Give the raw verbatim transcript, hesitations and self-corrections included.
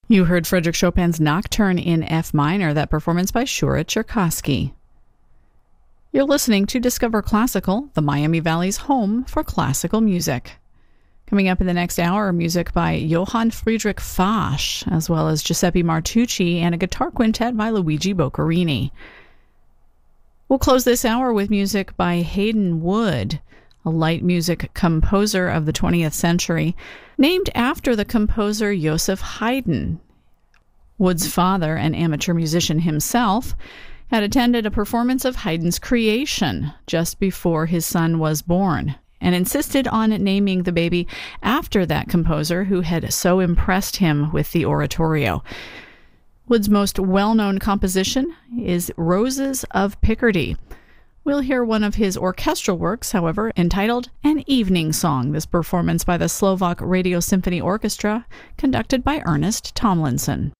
You heard Frédéric Chopin's Nocturne in F minor, that performance by Shura Cherkassky. You're listening to Discover Classical, the Miami Valley's home for classical music. Coming up in the next hour, music by Johann Friedrich Fasch, as well as Giuseppe Martucci and a guitar quintet by Luigi Boccherini. We'll close this hour with music by Haydn Wood, a light music composer of the twentieth century, named after the composer Joseph Haydn. Wood's father, an amateur musician himself, had attended a performance of Haydn's Creation just before his son was born, and insisted on naming the baby after that composer who had so impressed him with the oratorio. Wood's most well-known composition is Roses of Picardy. We'll hear one of his orchestral works, however, entitled An Evening Song, this performance by the Slovak Radio Symphony Orchestra, conducted by Ernest Tomlinson.